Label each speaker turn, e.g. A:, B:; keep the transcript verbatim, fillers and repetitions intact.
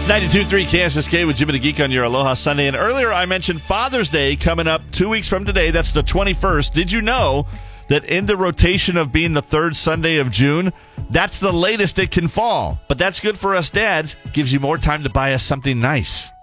A: It's ninety-two point three K S S K with Jimmy the Geek on your Aloha Sunday. And earlier I mentioned Father's Day coming up two weeks from today. That's the twenty-first. Did you know that in the rotation of being the third Sunday of June, that's the latest it can fall? But that's good for us dads. Gives you more time to buy us something nice.